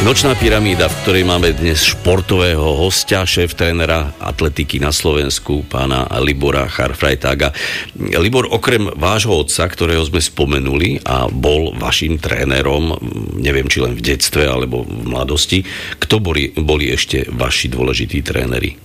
Nočná pyramída, v ktorej máme dnes športového hostia, šéf-trénera atletiky na Slovensku, pána Libora Charfrajtága. Libor, okrem vášho otca, ktorého sme spomenuli a bol vašim trénerom, neviem, či len v detstve alebo v mladosti, kto boli ešte vaši dôležití tréneri?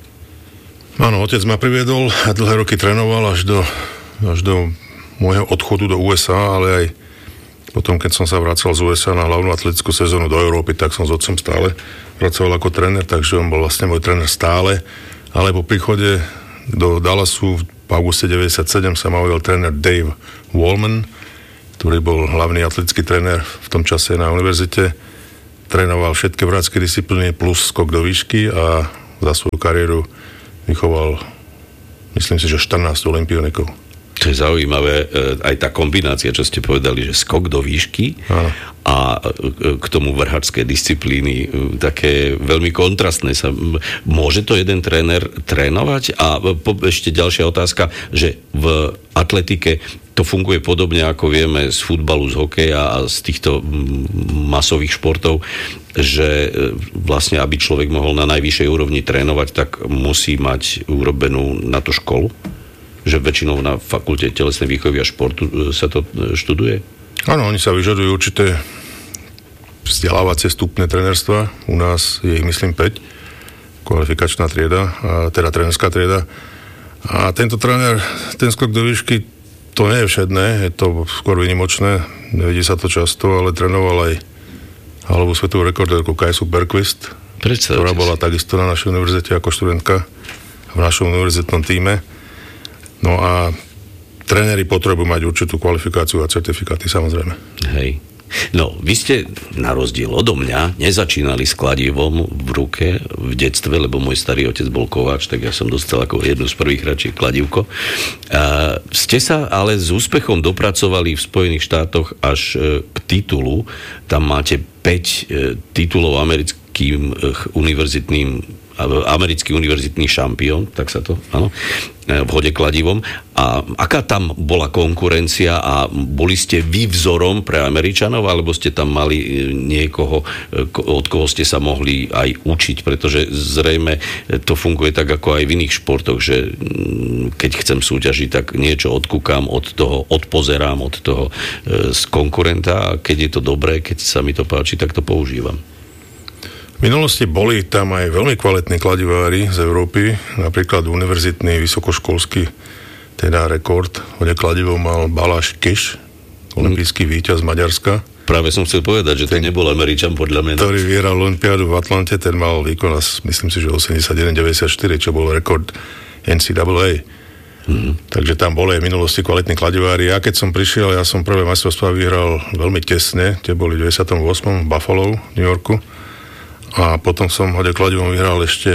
Áno, otec ma priviedol a dlhé roky trénoval až do môjho odchodu do USA, ale aj potom, keď som sa vracal z USA na hlavnú atletickú sezónu do Európy, tak som s otcom stále pracoval ako tréner, takže on bol vlastne môj tréner stále. Ale po príchode do Dallasu v auguste 97 sa ma ujal tréner Dave Wallman, ktorý bol hlavný atletický tréner v tom čase na univerzite. Trénoval všetky vrácké disciplíny plus skok do výšky a za svoju kariéru vychoval, myslím si, že 14 olympionikov. To je zaujímavé, aj tá kombinácia, čo ste povedali, že skok do výšky a k tomu vrhačské disciplíny, také veľmi kontrastné. Môže to jeden tréner trénovať? A ešte ďalšia otázka, že v atletike to funguje podobne, ako vieme z futbalu, z hokeja a z týchto masových športov, že vlastne, aby človek mohol na najvyššej úrovni trénovať, tak musí mať urobenú na to školu? Že väčšinou na fakulte telesnej výchovy a športu sa to študuje? Áno, oni sa vyžadujú určité vzdelávacie stupne trénerstva. U nás je ich, myslím, 5. Kvalifikačná trieda, teda trénerská trieda. A tento tréner, ten skok do výšky, to nie je všedné, je to skôr výnimočné, nevidí sa to často, ale trénoval aj halovú svetovú rekordérku Kajsu Bergqvist, ktorá bola takisto na našej univerzite ako študentka v našom univerzitnom tíme. No a tréneri potrebujú mať určitú kvalifikáciu a certifikáty, samozrejme. Hej. No, vy ste, na rozdiel odo mňa, nezačínali s kladivom v ruke v detstve, lebo môj starý otec bol kováč, tak ja som dostal ako jednu z prvých hračiek kladivko. Ste sa ale s úspechom dopracovali v Spojených štátoch až k titulu. Tam máte 5 titulov americký univerzitný šampión, tak sa to, áno, v hode kladivom. A aká tam bola konkurencia a boli ste vy vzorom pre Američanov, alebo ste tam mali niekoho, od koho ste sa mohli aj učiť, pretože zrejme to funguje tak, ako aj v iných športoch, že keď chcem súťažiť, tak niečo odkúkam od toho, odpozerám od toho z konkurenta a keď je to dobré, keď sa mi to páči, tak to používam. V minulosti boli tam aj veľmi kvalitní kladivári z Európy, napríklad univerzitný vysokoškolský teda rekord hode kladivom mal Balázs Kiss, olympijský víťaz z Maďarska. Práve som chcel povedať, že to nebol Američan podľa mňa. Ktorý vyhral olympiádu v Atlante, ten mal výkon, myslím si, že 81-94, čo bol rekord NCAA. Takže tam boli aj v minulosti kvalitní kladivári. Ja keď som prišiel, ja som prvé majstrovstvá vyhral veľmi tesne, tie boli v 98. v Buffalo, New Yorku. A potom som hode kladivom vyhral ešte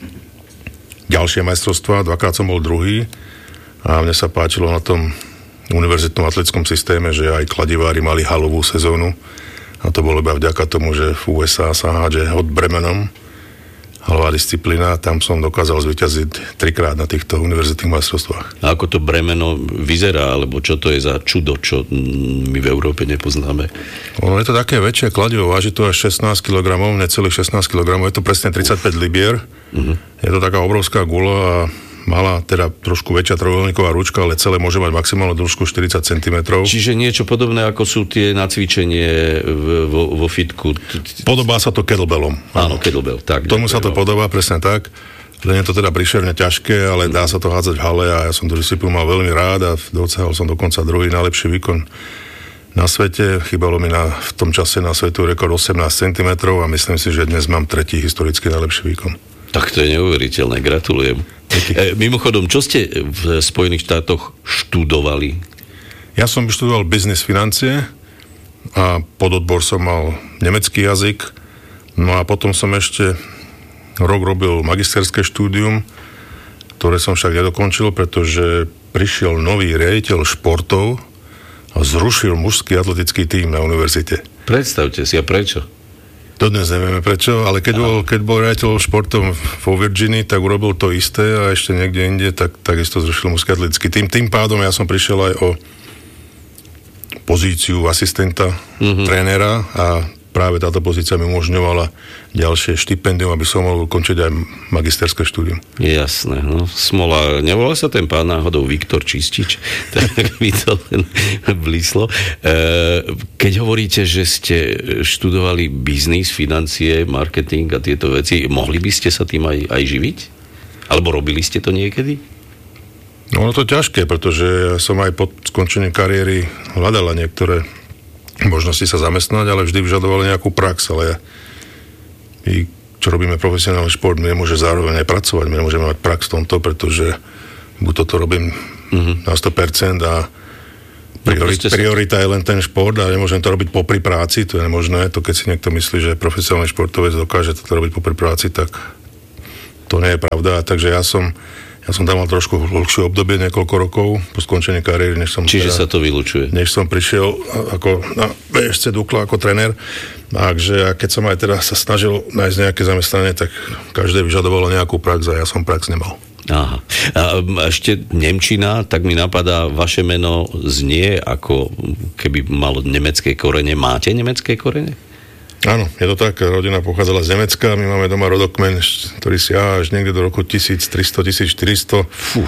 ďalšie majstrovstvá, dvakrát som bol druhý a mne sa páčilo na tom univerzitnom atletickom systéme, že aj kladivári mali halovú sezónu a to bolo iba vďaka tomu, že v USA sa hádže hod bremenom, halová disciplína, tam som dokázal zvíťaziť 3-krát na týchto univerzitných majstrovstvách. A ako to bremeno vyzerá, alebo čo to je za čudo, čo my v Európe nepoznáme? Ono je to také väčšie kladivo, váži to až 16 kg, necelých 16 kg, je to presne 35 libier. Je to taká obrovská guľa a mala teda trošku väčšia trojuholníková ručka, ale celé môže mať maximálnu dĺžku 40 cm. Čiže niečo podobné, ako sú tie na cvičenie vo fitku. Podobá sa to kettlebellom. Áno, kettlebell. Tak, tomu sa to podobá, presne tak. Len je to teda príšerne ťažké, ale dá sa to hádzať v hale a ja som tú disciplínu mal veľmi rád a dosiahol som dokonca druhý najlepší výkon na svete. Chýbalo mi v tom čase na svetu rekord 18 cm a myslím si, že dnes mám tretí historicky najlepší výkon. Tak to je neuveriteľné, gratulujem. Mimochodom, čo ste v Spojených štátoch študovali? Ja som študoval biznis financie a pododbor som mal nemecký jazyk. No a potom som ešte rok robil magisterské štúdium, ktoré som však nedokončil, pretože prišiel nový riaditeľ športov a zrušil mužský atletický tím na univerzite. Predstavte si, a prečo? Dodnes nevieme prečo, ale keď bol riaditeľ športom vo Virginii, tak urobil to isté a ešte niekde inde, tak takisto zrušil mužský atletický tím. Tým pádom ja som prišiel aj o pozíciu asistenta trénera a práve táto pozícia mi umožňovala ďalšie štipendium, aby som mohol ukončiť aj magisterské štúdium. Jasné, no smola. Nevolal sa ten pán náhodou Viktor Čistič? Tak mi to len blíslo. Keď hovoríte, že ste študovali biznis, financie, marketing a tieto veci, mohli by ste sa tým aj živiť? Alebo robili ste to niekedy? No ono to ťažké, pretože ja som aj po skončení kariéry hľadala niektoré možnosti sa zamestnať, ale vždy vyžadovali nejakú prax, ale my, čo robíme profesionálny šport, my nemôže zároveň aj pracovať, my nemôžeme mať prax v tomto, pretože buď toto robím na 100% a priorita je len ten šport a nemôžem to robiť popri práci, to je nemožné, to keď si niekto myslí, že profesionálny športovec dokáže to robiť popri práci, tak to nie je pravda, takže ja som tam mal trošku dlhšie obdobie, niekoľko rokov po skončení kariéry, než som... Čiže sa to vylučuje. Než som prišiel ako na VŠC Dukla ako tréner. Takže keď som aj teraz sa snažil nájsť nejaké zamestnanie, tak každé vyžadovalo nejakú prax a ja som prax nemal. Aha. A ešte nemčina, tak mi napadá, vaše meno znie ako keby malo nemecké korene. Máte nemecké korene? Áno, je to tak, rodina pochádzala z Nemecka, my máme doma rodokmen, ktorý siaha až niekde do roku 1300-1400.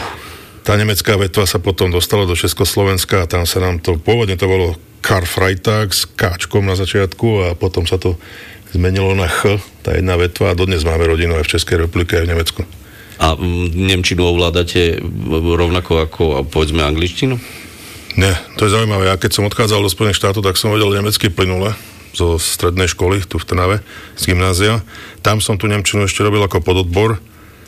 Tá nemecká vetva sa potom dostala do Československa a tam sa nám to, pôvodne to bolo Karfreitag s káčkom na začiatku a potom sa to zmenilo na Ch, tá jedna vetva a dodnes máme rodinu aj v Českej republike, aj v Nemecku. A nemčinu ovládate rovnako ako, povedzme, angličtinu? Nie, to je zaujímavé. Ja keď som odchádzal do Spojených štátov, tak som vedel nemecky plynule zo strednej školy tu v Trnave, z gymnázia. Tam som tu nemčinu ešte robil ako pododbor,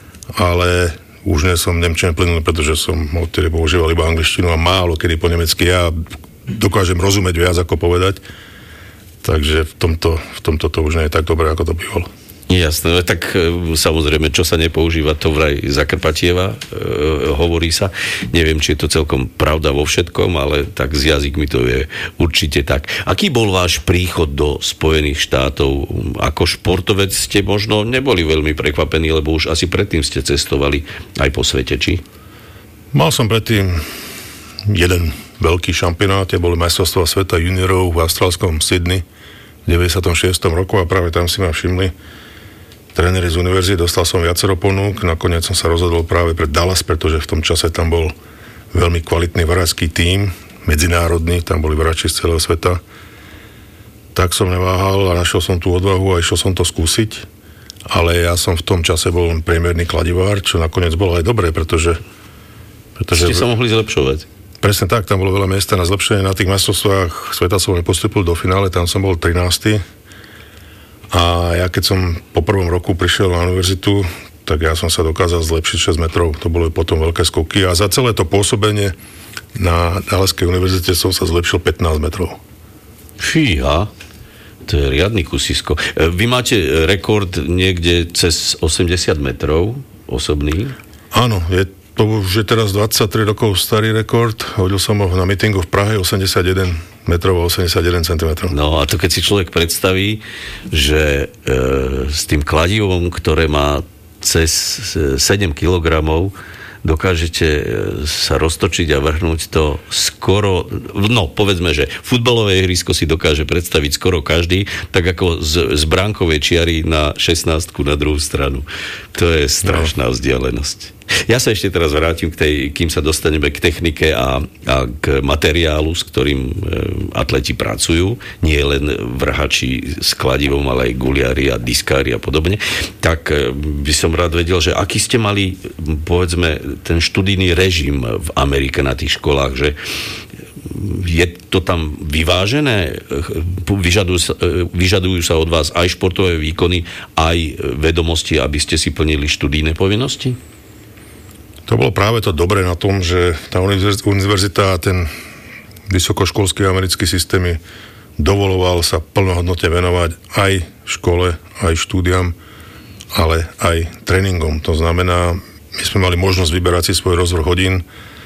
ale už nie som nemčine plynul, pretože som odtedy používal iba angličtinu a málo kedy po nemecky. Ja dokážem rozumieť viac ako povedať, takže v tomto to už nie je tak dobré, ako to bývalo. Jasné, tak samozrejme, čo sa nepoužíva, to vraj zakrpatieva, hovorí sa. Neviem, či je to celkom pravda vo všetkom, ale tak s jazykmi to je určite tak. Aký bol váš príchod do Spojených štátov? Ako športovec ste možno neboli veľmi prekvapení, lebo už asi predtým ste cestovali aj po svete, či? Mal som predtým jeden veľký šampionát, boli majstrovstvá sveta juniorov v austrálskom Sydney v 96. roku a práve tam si ma všimli tréneri z univerzity, dostal som viacero ponúk, nakoniec som sa rozhodol práve pre Dallas, pretože v tom čase tam bol veľmi kvalitný varáčsky tím, medzinárodný, tam boli varáči z celého sveta. Tak som neváhal a našiel som tú odvahu a išiel som to skúsiť, ale ja som v tom čase bol priemerný kladivár, čo nakoniec bolo aj dobré, pretože ste sa mohli zlepšovať. Presne tak, tam bolo veľa miesta na zlepšenie, na tých majstrovstvách sveta som nepostúpil do finále, tam som bol 13. A ja keď som po prvom roku prišiel na univerzitu, tak ja som sa dokázal zlepšiť 6 metrov. To bolo potom veľké skoky a za celé to pôsobenie na Dallaskej univerzite som sa zlepšil 15 metrov. Fíha, to je riadny kusisko. Vy máte rekord niekde cez 80 metrov osobný? Áno, to už je teraz 23 rokov starý rekord. Hodil som ho na mítingu v Prahe 81 metrov a 81 cm. No a to keď si človek predstaví, že s tým kladivom, ktoré má cez 7 kilogramov, dokážete sa roztočiť a vrhnúť to skoro, no povedzme, že futbalové ihrisko si dokáže predstaviť skoro každý, tak ako z bránkovej čiary na 16 na druhú stranu. To je strašná vzdialenosť. Ja sa ešte teraz vrátim kým sa dostaneme k technike a k materiálu, s ktorým atleti pracujú, nie len vrhači s kladivom, ale aj guliari a diskári a podobne, tak by som rád vedel, že aký ste mali, povedzme, ten študijný režim v Amerike na tých školách, že je to tam vyvážené? Vyžadujú sa od vás aj športové výkony, aj vedomosti, aby ste si plnili študijné povinnosti? To bolo práve to dobré na tom, že tá univerzita a ten vysokoškolský americký systém mi dovoloval sa plnohodnotne venovať aj škole, aj štúdiam, ale aj tréningom. To znamená, my sme mali možnosť vyberať si svoj rozvrh hodín,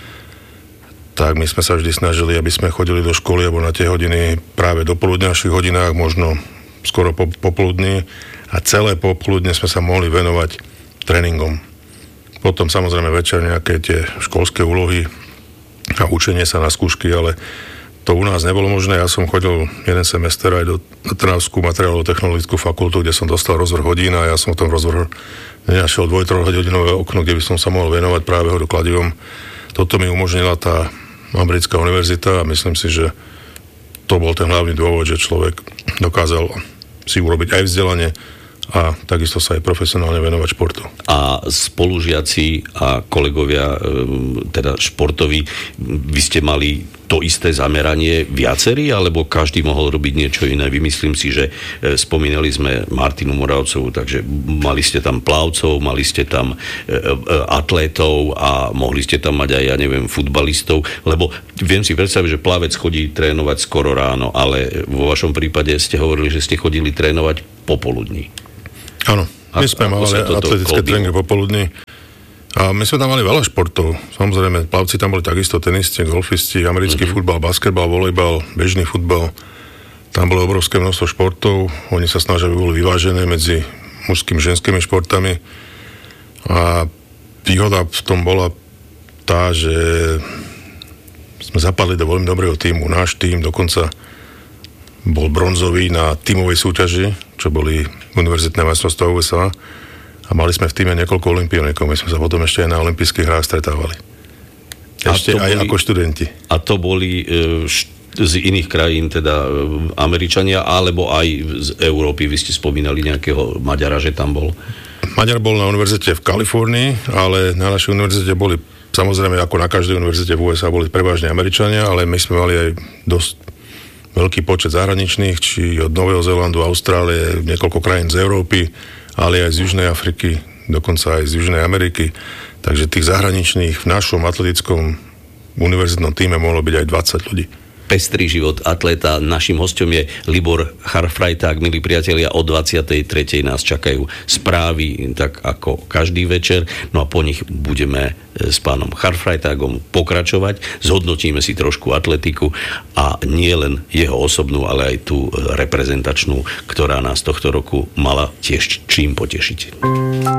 tak my sme sa vždy snažili, aby sme chodili do školy alebo na tie hodiny práve do poludňajších hodinách, možno skoro popoludní a celé popoludne sme sa mohli venovať tréningom. Potom samozrejme večer nejaké tie školské úlohy a učenie sa na skúšky, ale to u nás nebolo možné. Ja som chodil jeden semester aj do Trnavskú materiálovo-technologickú fakultu, kde som dostal rozvrh hodín a ja som v tom rozvrhu nenašiel 2-3 hodinové okno, kde by som sa mohol venovať práve kladivom. Toto mi umožnila tá americká univerzita a myslím si, že to bol ten hlavný dôvod, že človek dokázal si urobiť aj vzdelanie a takisto sa aj profesionálne venovať športu. A spolužiaci a kolegovia, teda športoví, vy ste mali to isté zameranie viacerí, alebo každý mohol robiť niečo iné? Vymyslím si, že spomínali sme Martinu Moravcovú, takže mali ste tam plavcov, mali ste tam atlétov a mohli ste tam mať aj, ja neviem, futbalistov, lebo viem si predstaviť, že plavec chodí trénovať skoro ráno, ale vo vašom prípade ste hovorili, že ste chodili trénovať popoludní. Áno, my sme mali atletické tréningy popoludní a my sme tam mali veľa športov. Samozrejme, plavci tam boli takisto tenisti, golfisti, americký futbal, basketbal, volejbal, bežný futbal. Tam bolo obrovské množstvo športov. Oni sa snažili, aby boli vyvážené medzi mužskými a ženskými športami. A výhoda v tom bola tá, že sme zapadli do veľmi dobrého tímu. Náš tím dokonca bol bronzový na tímovej súťaži, čo boli univerzitné majstrovstvá USA. A mali sme v týme niekoľko olympionikov. My sme sa potom ešte aj na olympijských hrách stretávali. Ešte aj ako študenti. A to boli z iných krajín, teda Američania, alebo aj z Európy? Vy ste spomínali nejakého Maďara, že tam bol? Maďar bol na univerzite v Kalifornii, ale na našej univerzite boli, samozrejme ako na každej univerzite v USA, boli prevažne Američania, ale my sme mali aj dosť veľký počet zahraničných, či od Nového Zélandu, Austrálie, niekoľko krajín z Európy, ale aj z Južnej Afriky, dokonca aj z Južnej Ameriky. Takže tých zahraničných v našom atletickom univerzitnom týme mohlo byť aj 20 ľudí. Pestrý život atléta. Naším hosťom je Libor Charfrajták. Milí priatelia, o 23. nás čakajú správy, tak ako každý večer. No a po nich budeme s pánom Charfrajtákom pokračovať. Zhodnotíme si trošku atletiku a nie len jeho osobnú, ale aj tú reprezentačnú, ktorá nás tohto roku mala tiež čím potešiť.